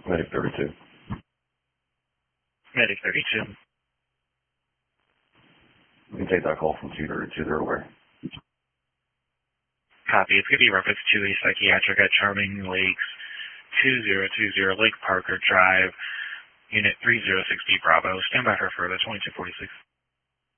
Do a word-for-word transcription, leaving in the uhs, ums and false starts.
Medic thirty-two. Medic thirty-two. We can take that call from two thirty-two, they're aware. Copy. It's going to be reference to a psychiatric at Charming Lakes, two zero two zero Lake Parker Drive, Unit three zero six B Bravo. Stand by for further twenty-two forty-six.